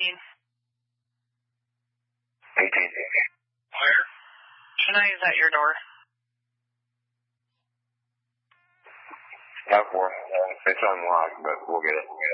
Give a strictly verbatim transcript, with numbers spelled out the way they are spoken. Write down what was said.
eighteen. eighteen. Where? Shania, is that your door? Not for. It's unlocked, but we'll get it.